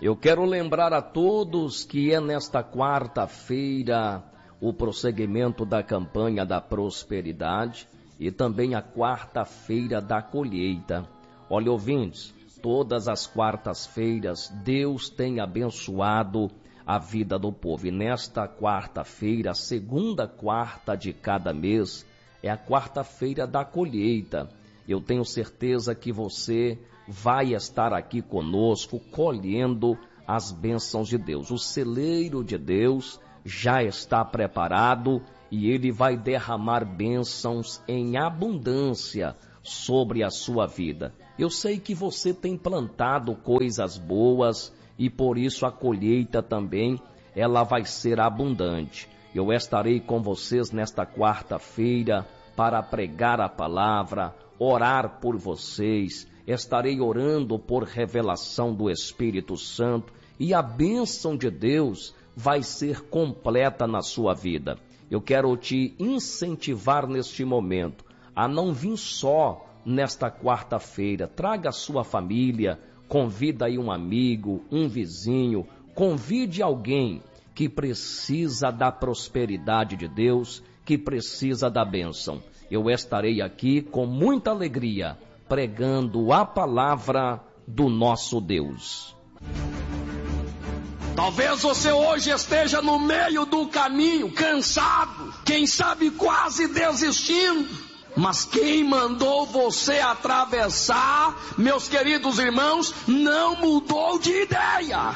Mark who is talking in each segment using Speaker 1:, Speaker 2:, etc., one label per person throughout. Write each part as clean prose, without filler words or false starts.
Speaker 1: Eu quero lembrar a todos que é nesta quarta-feira o prosseguimento da campanha da prosperidade e também a quarta-feira da colheita. Olha, ouvintes, todas as quartas-feiras Deus tem abençoado a vida do povo. E nesta quarta-feira, a segunda quarta de cada mês, é a quarta-feira da colheita. Eu tenho certeza que você vai estar aqui conosco colhendo as bênçãos de Deus. O celeiro de Deus já está preparado e ele vai derramar bênçãos em abundância sobre a sua vida. Eu sei que você tem plantado coisas boas e por isso a colheita também ela vai ser abundante. Eu estarei com vocês nesta quarta-feira para pregar a palavra, orar por vocês. Estarei orando por revelação do Espírito Santo e a bênção de Deus vai ser completa na sua vida. Eu quero te incentivar neste momento a não vir só nesta quarta-feira. Traga a sua família, convida aí um amigo, um vizinho, convide alguém que precisa da prosperidade de Deus, que precisa da bênção. Eu estarei aqui com muita alegria, pregando a palavra do nosso Deus.
Speaker 2: Talvez você hoje esteja no meio do caminho, cansado, quem sabe quase desistindo. Mas quem mandou você atravessar, meus queridos irmãos, não mudou de ideia.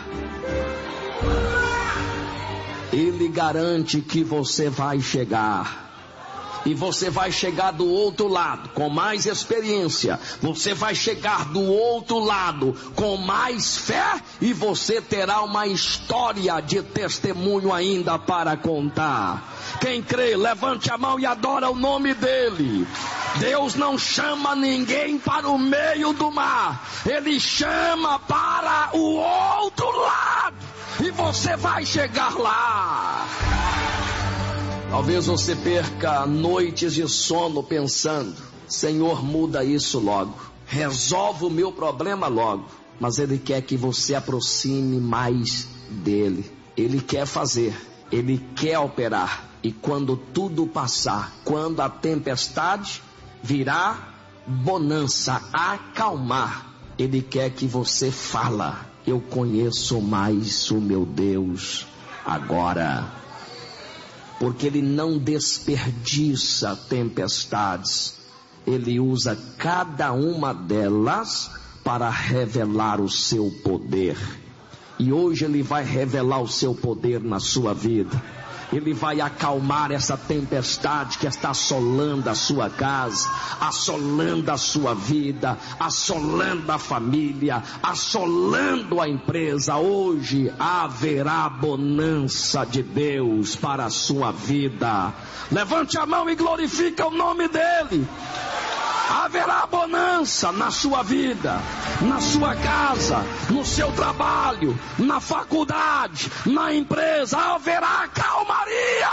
Speaker 2: Ele garante que você vai chegar. E você vai chegar do outro lado com mais experiência. Você vai chegar do outro lado com mais fé. E você terá uma história de testemunho ainda para contar. Quem crê, levante a mão e adora o nome dele. Deus não chama ninguém para o meio do mar. Ele chama para o outro lado. E você vai chegar lá. Talvez você perca noites de sono pensando: Senhor, muda isso logo, resolve o meu problema logo. Mas Ele quer que você aproxime mais dEle. Ele quer fazer, Ele quer operar. E quando tudo passar, quando a tempestade virá, bonança, acalmar, Ele quer que você fala: eu conheço mais o meu Deus agora. Porque Ele não desperdiça tempestades. Ele usa cada uma delas para revelar o seu poder. E hoje Ele vai revelar o seu poder na sua vida. Ele vai acalmar essa tempestade que está assolando a sua casa, assolando a sua vida, assolando a família, assolando a empresa. Hoje haverá bonança de Deus para a sua vida. Levante a mão e glorifica o nome dEle. Haverá bonança na sua vida, na sua casa, no seu trabalho, na faculdade, na empresa. Haverá calmaria.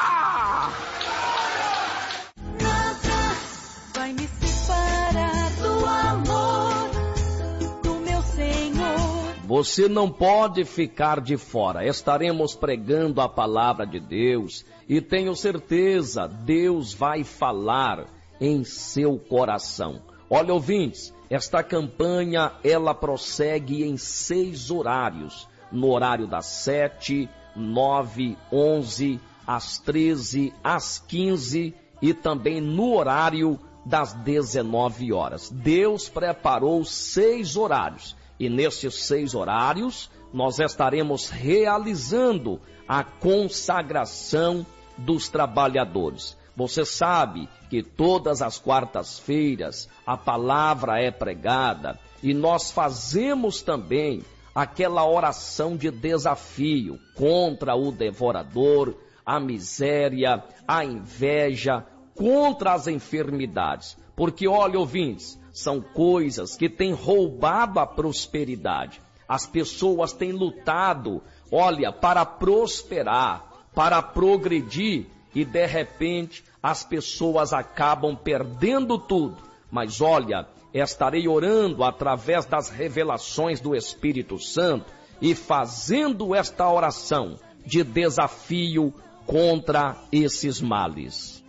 Speaker 3: Nada vai me separar do amor do meu Senhor.
Speaker 1: Você não pode ficar de fora. Estaremos pregando a palavra de Deus e tenho certeza, Deus vai falar em seu coração. Olha, ouvintes, esta campanha ela prossegue em 6 horários, no horário das 7, 9, 11, às 13, às 15 e também no horário das 19 horas. Deus preparou 6 horários e nesses 6 horários nós estaremos realizando a consagração dos trabalhadores. Você sabe que todas as quartas-feiras a palavra é pregada e nós fazemos também aquela oração de desafio contra o devorador, a miséria, a inveja, contra as enfermidades. Porque, olha, ouvintes, são coisas que têm roubado a prosperidade. As pessoas têm lutado, olha, para prosperar, para progredir, e de repente as pessoas acabam perdendo tudo. Mas olha, estarei orando através das revelações do Espírito Santo e fazendo esta oração de desafio contra esses males.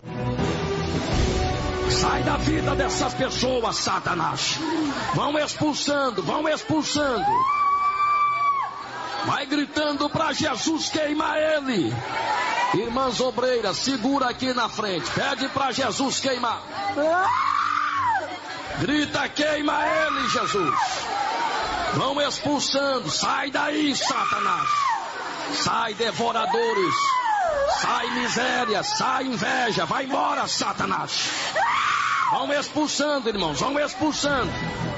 Speaker 2: Sai da vida dessas pessoas, Satanás. Vão expulsando, vão expulsando. Vai gritando para Jesus, queima ele. Irmãs obreiras, segura aqui na frente. Pede para Jesus queimar. Grita, queima ele, Jesus. Vão expulsando. Sai daí, Satanás. Sai, devoradores. Sai, miséria. Sai, inveja. Vai embora, Satanás. Vão expulsando, irmãos. Vão expulsando.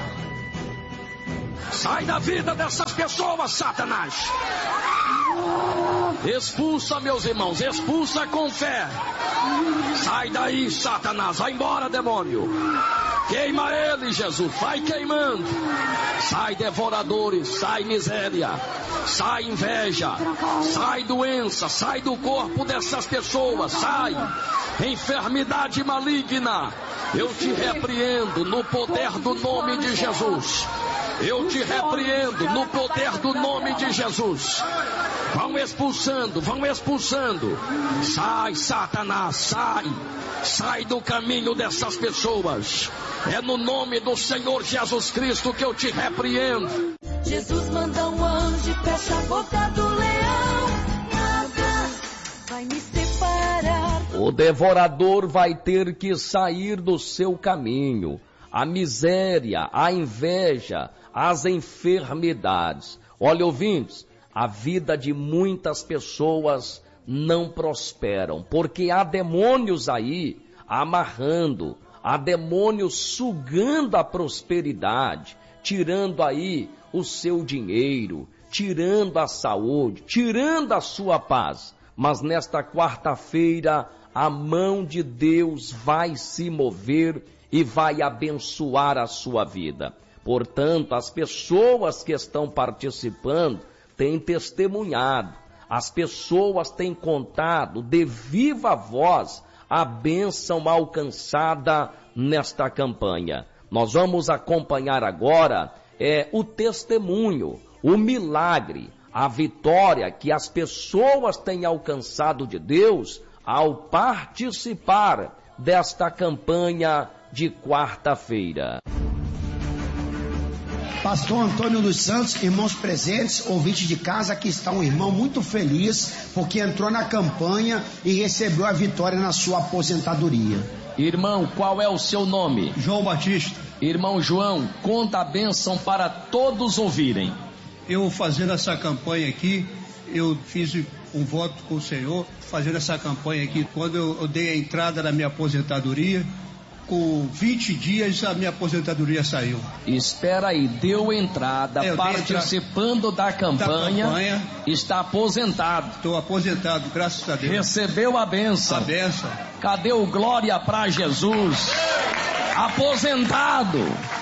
Speaker 2: Sai da vida dessas pessoas, Satanás. Expulsa, meus irmãos. Expulsa com fé. Sai daí, Satanás. Vai embora, demônio. Queima ele, Jesus. Vai queimando. Sai, devoradores. Sai, miséria. Sai, inveja. Sai, doença. Sai do corpo dessas pessoas. Sai. Enfermidade maligna. Eu te repreendo no poder do nome de Jesus. Eu te repreendo no poder do nome de Jesus. Vão expulsando, vão expulsando. Sai, Satanás, sai. Sai do caminho dessas pessoas. É no nome do Senhor Jesus Cristo que eu te repreendo.
Speaker 3: Jesus manda um anjo e fecha a boca do leão. Nada vai me separar.
Speaker 1: O devorador vai ter que sair do seu caminho. A miséria, a inveja, as enfermidades. Olha, ouvintes, a vida de muitas pessoas não prosperam, porque há demônios aí amarrando, há demônios sugando a prosperidade, tirando aí o seu dinheiro, tirando a saúde, tirando a sua paz. Mas nesta quarta-feira, a mão de Deus vai se mover e vai abençoar a sua vida. Portanto, as pessoas que estão participando têm testemunhado, as pessoas têm contado de viva voz a bênção alcançada nesta campanha. Nós vamos acompanhar agora o testemunho, o milagre, a vitória que as pessoas têm alcançado de Deus ao participar desta campanha de quarta-feira.
Speaker 4: Pastor Antônio dos Santos, irmãos presentes, ouvintes de casa, aqui está um irmão muito feliz porque entrou na campanha e recebeu a vitória na sua aposentadoria.
Speaker 2: Irmão, qual é o seu nome?
Speaker 5: João Batista.
Speaker 2: Irmão João, conta a bênção para todos ouvirem.
Speaker 5: Eu fazendo essa campanha aqui, eu fiz um voto com o Senhor, fazendo essa campanha aqui, quando eu dei a entrada na minha aposentadoria, com 20 dias a minha aposentadoria saiu.
Speaker 2: Espera aí, deu entrada, participando da campanha, está aposentado.
Speaker 5: Estou aposentado, graças a Deus.
Speaker 2: Recebeu a bênção.
Speaker 5: A bênção.
Speaker 2: Cadê o glória para Jesus? Aposentado.